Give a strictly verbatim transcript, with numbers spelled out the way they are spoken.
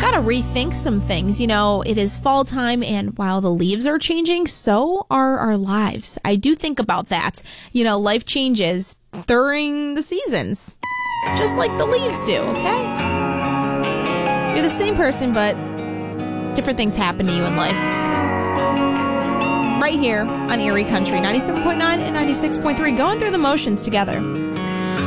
got to rethink some things. You know, it is fall time, and while the leaves are changing, so are our lives. I do think about that. You know, life changes during the seasons, just like the leaves do, okay? You're the same person, but different things happen to you in life. Right here on Erie Country, ninety-seven point nine and ninety-six point three, going through the motions together.